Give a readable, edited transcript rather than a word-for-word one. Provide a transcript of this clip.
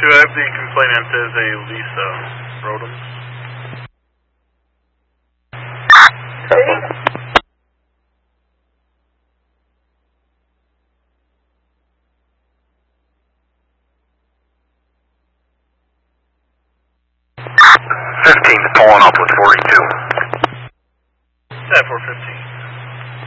I have the complainant as a Lisa Rodham. Pulling up with 42. Yeah, 415.